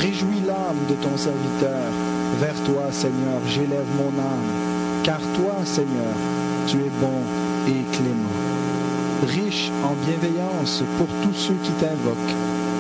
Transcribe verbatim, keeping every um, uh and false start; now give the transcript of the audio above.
Réjouis l'âme de ton serviteur. Vers toi, Seigneur, j'élève mon âme. Car toi, Seigneur, tu es bon et clément. Riche en bienveillance pour tous ceux qui t'invoquent.